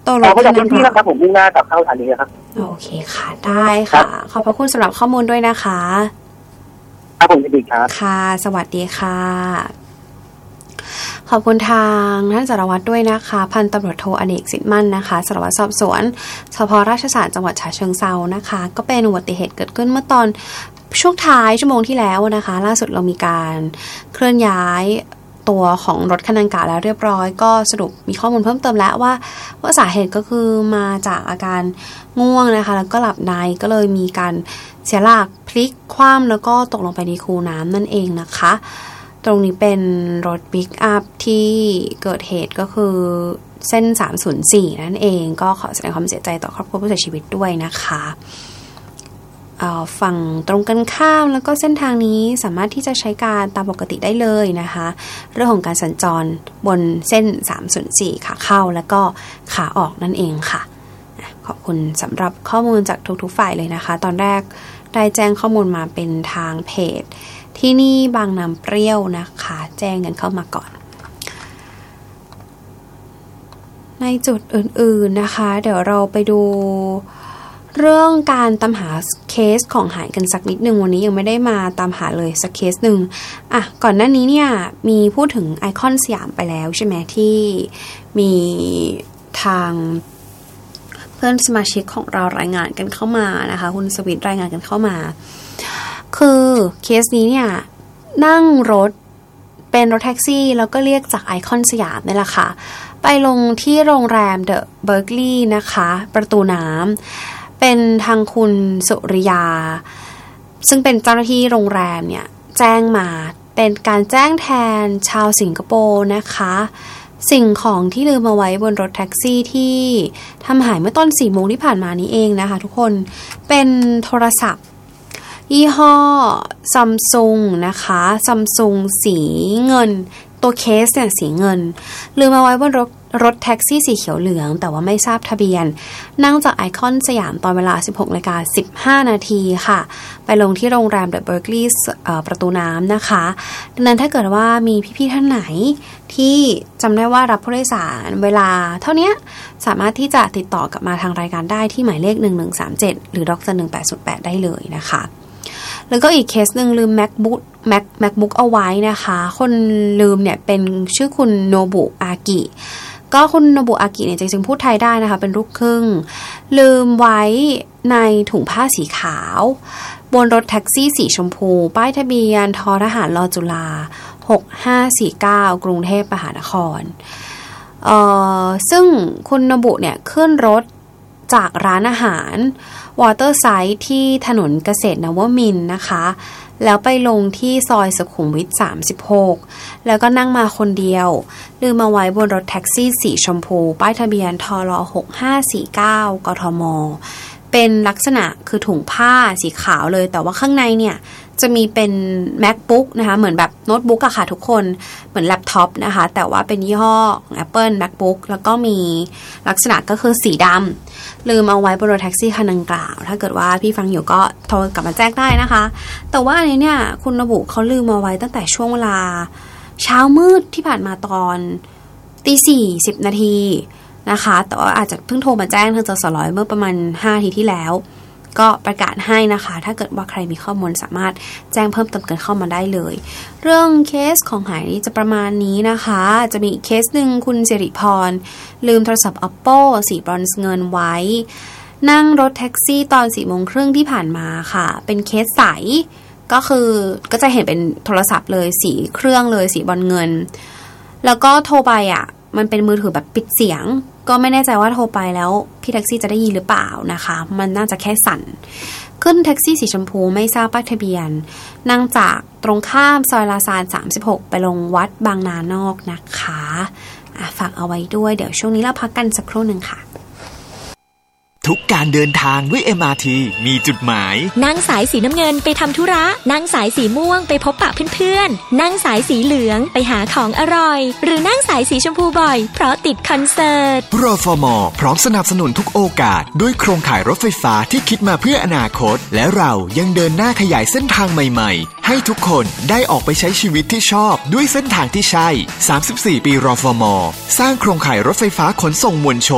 ตัวรถก็จะเป็นที่ครับผมมุ่งหน้ากับเข้าสถานีครับโอเคค่ะได้ค่ะขอบพระคุณสำหรับข้อมูลด้วยนะคะครับผมดีครับค่ะสวัสดีค่ะขอบคุณทางท่านสารวัตรด้วยนะคะพันตำรวจโทอเนกสิทธิ์มั่นนะคะสารวัตรสอบสวนสภ.ราชสารจังหวัดฉะเชิงเทรานะคะก็เป็นอุบัติเหตุเกิดขึ้นเมื่อตอนช่วงท้ายชั่วโมงที่แล้วนะคะล่าสุดเรามีการเคลื่อนย้ายตัวของรถคันดังกล่าวแล้วเรียบร้อยก็สรุปมีข้อมูลเพิ่มเติมแล้วว่าสาเหตุก็คือมาจากอาการง่วงนะคะแล้วก็หลับในก็เลยมีการเสียหลักพลิกคว่ำแล้วก็ตกลงไปในคูน้ำนั่นเองนะคะตรงนี้เป็นรถปิกอัพที่เกิดเหตุก็คือเส้น304นั่นเองก็ขอแสดงความเสียใจต่อครอบครัวผู้เสียชีวิตด้วยนะคะฝั่งตรงกันข้ามแล้วก็เส้นทางนี้สามารถที่จะใช้การตามปกติได้เลยนะคะเรื่องของการสัญจรบนเส้น304ขาเข้าแล้วก็ขาออกนั่นเองค่ะขอบคุณสำหรับข้อมูลจากทุกๆฝ่ายเลยนะคะตอนแรกได้แจ้งข้อมูลมาเป็นทางเพจที่นี่บางน้ำเปรี้ยวนะคะแจ้งกันเข้ามาก่อนในจุดอื่นๆนะคะเดี๋ยวเราไปดูเรื่องการตามหาเคสของหายกันสักนิดนึงวันนี้ยังไม่ได้มาตามหาเลยสักเคสหนึ่งก่อนหน้านี้เนี่ยมีพูดถึงไอคอนสยามไปแล้วใช่ไหมที่มีทางเพื่อนสมาชิกของเรารายงานกันเข้ามานะคะคุณสวิทรายงานกันเข้ามาคือเคสนี้เนี่ยนั่งรถเป็นรถแท็กซี่แล้วก็เรียกจากไอคอนสยามนี่แหละค่ะไปลงที่โรงแรมเดอะเบิร์กลีย์นะคะประตูน้ำเป็นทางคุณสุริยาซึ่งเป็นเจ้าหน้าที่โรงแรมเนี่ยแจ้งมาเป็นการแจ้งแทนชาวสิงคโปร์นะคะสิ่งของที่ลืมเอาไว้บนรถแท็กซี่ที่ทำหายเมื่อตอน 4 โมงที่ผ่านมานี้เองนะคะทุกคนเป็นโทรศัพท์ยี่ห้อซัมซุงนะคะซัมซุงสีเงินตัวเคสเนี่ยสีเงินลืมเอาไว้บนรถแท็กซี่สีเขียวเหลืองแต่ว่าไม่ทราบทะเบียนนั่งจากไอคอนสยามตอนเวลา 16:15 นาทีค่ะไปลงที่โรงแรมเดอะเบิร์กลีย์ประตูน้ำนะคะดังนั้นถ้าเกิดว่ามีพี่ๆท่านไหนที่จำได้ว่ารับผู้โดยสารเวลาเท่านี้สามารถที่จะติดต่อกลับมาทางรายการได้ที่หมายเลข1137หรือ*1808ได้เลยนะคะแล้วก็อีกเคสหนึ่งลืม MacBook เอาไว้นะคะคนลืมเนี่ยเป็นชื่อคุณโนบุอากิก็คุณโนบุอากิเนี่ยจริงๆพูดไทยได้นะคะเป็นลูกครึ่งลืมไว้ในถุงผ้าสีขาวบนรถแท็กซี่สีชมพูป้ายทะเบียนททหารลจุฬา6549กรุงเทพมหานครซึ่งคุณโนบุเนี่ยขึ้นรถจากร้านอาหารวอเตอร์ไซด์ที่ถนนเกษตรนวมินทร์นะคะแล้วไปลงที่ซอยสุขุมวิท36แล้วก็นั่งมาคนเดียวลืมมาไว้บนรถแท็กซี่สีชมพูป้ายทะเบียนทล6549กทมเป็นลักษณะคือถุงผ้าสีขาวเลยแต่ว่าข้างในเนี่ยจะมีเป็น MacBook นะคะเหมือนแบบโน้ตบุ๊กอะค่ะทุกคนเหมือนแล็ปท็อปนะคะแต่ว่าเป็นยี่ห้อของ Apple MacBook แล้วก็มีลักษณะก็คือสีดำลืมเอาไว้บนรถแท็กซี่คันดังกล่าวถ้าเกิดว่าพี่ฟังอยู่ก็โทรกลับมาแจ้งได้นะคะแต่ว่าอันนี้เนี่ยคุณระบุเขาลืมเอาไว้ตั้งแต่ช่วงเวลาเช้ามืดที่ผ่านมาตอน4:10 นาทีนะคะแต่ว่าอาจจะเพิ่งโทรมาแจ้งทางจสล.เมื่อประมาณ5 นาทีที่แล้วก็ประกาศให้นะคะถ้าเกิดว่าใครมีข้อมูลสามารถแจ้งเพิ่มเติมกันเข้ามาได้เลยเรื่องเคสของหายนี้จะประมาณนี้นะคะจะมีอีกเคสหนึ่งคุณสิริพรลืมโทรศัพท์ Oppo สีบรอนซ์เงินไว้นั่งรถแท็กซี่ตอน 4:30 ที่ผ่านมาค่ะเป็นเคสใสก็คือก็จะเห็นเป็นโทรศัพท์เลยสีเครื่องเลยสีบรอนซ์เงินแล้วก็โทรไปมันเป็นมือถือแบบปิดเสียงก็ไม่แน่ใจว่าโทรไปแล้วพี่แท็กซี่จะได้ยินหรือเปล่านะคะมันน่าจะแค่สั่นขึ้นแท็กซี่สีชมพูไม่ทราบป้ายทะเบียนนั่งจากตรงข้ามซอยลาซาน36ไปลงวัดบางนานอกนะคะฝากเอาไว้ด้วยเดี๋ยวช่วงนี้เราพักกันสักครู่นึงค่ะทุกการเดินทางด้วย MRT มีจุดหมายนั่งสายสีน้ำเงินไปทำธุระนั่งสายสีม่วงไปพบปะเพื่อนๆนั่งสายสีเหลืองไปหาของอร่อยหรือนั่งสายสีชมพูบ่อยเพราะติดคอนเสิร์ตรฟม.พร้อมสนับสนุนทุกโอกาสด้วยโครงข่ายรถไฟฟ้าที่คิดมาเพื่ออนาคตและเรายังเดินหน้าขยายเส้นทางใหม่ๆให้ทุกคนได้ออกไปใช้ชีวิตที่ชอบด้วยเส้นทางที่ใช่34 ปีรฟม.สร้างโครงข่ายรถไฟฟ้าขนส่งมวลชน